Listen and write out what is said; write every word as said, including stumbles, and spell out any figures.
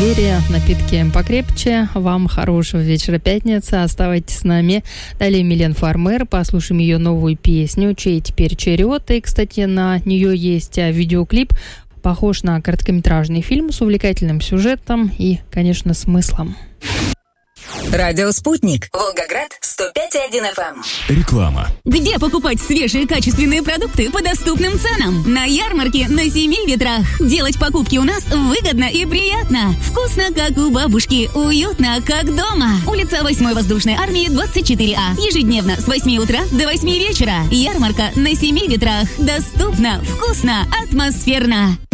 двери, напитки покрепче. Вам хорошего вечера пятницы. Оставайтесь с нами. Далее Милен Фармер. Послушаем ее новую песню «Чей теперь черед». И, кстати, на нее есть видеоклип. Похож на короткометражный фильм с увлекательным сюжетом и, конечно, смыслом. Радио «Спутник». Волгоград, сто пять и один эф эм. Реклама. Где покупать свежие качественные продукты по доступным ценам? На ярмарке на Семи ветрах. Делать покупки у нас выгодно и приятно. Вкусно, как у бабушки. Уютно, как дома. Улица восьмой воздушной армии, двадцать четыре А. Ежедневно с восьми утра до восьми вечера. Ярмарка на Семи ветрах. Доступно, вкусно, атмосферно.